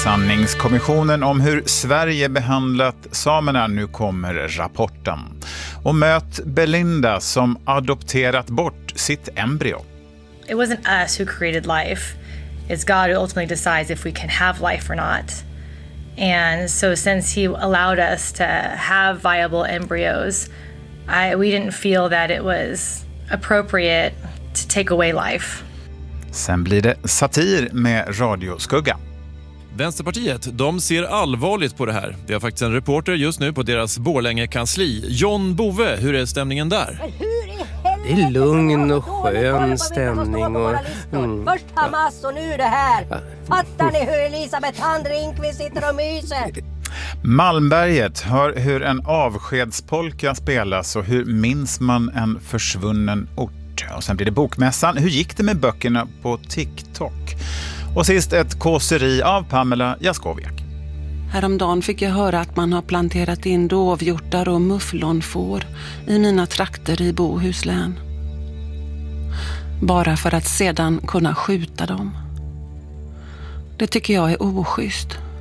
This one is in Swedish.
Sanningskommissionen om hur Sverige behandlat samerna. Nu kommer rapporten. Och möt Belinda som adopterat bort sitt embryo. It wasn't us who created life. It's God who ultimately decides if we can have life or not. And so since he allowed us to have viable embryos, we didn't feel that it was appropriate to take away life. Sen blir det satir med radioskugga. Vänsterpartiet, de ser allvarligt på det här. Vi har faktiskt en reporter just nu på deras Borlänge-kansli. John Bove, hur är stämningen där? Det är lugn och skön stämning. Och, Först Hamas och nu det här. Fattar ni hur Elisabeth Handringqvist sitter och myser? Malmberget, hör hur en avskedspolka spelas och hur minns man en försvunnen ort. Och sen blir det bokmässan. Hur gick det med böckerna på TikTok? Och sist ett kåseri av Pamela Jaskowiak. Häromdagen fick jag höra att man har planterat in dovhjortar och mufflonfår i mina trakter i Bohuslän. Bara för att sedan kunna skjuta dem. Det tycker jag är oschysst.